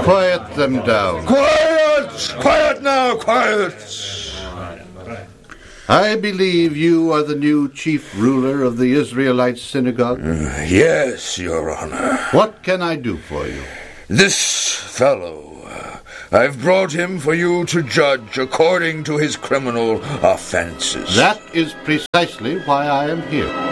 Quiet them down. Quiet! Quiet now, quiet! I believe you are the new chief ruler of the Israelite synagogue? Yes, Your Honor. What can I do for you? This fellow, I've brought him for you to judge according to his criminal offenses. That is precisely why I am here.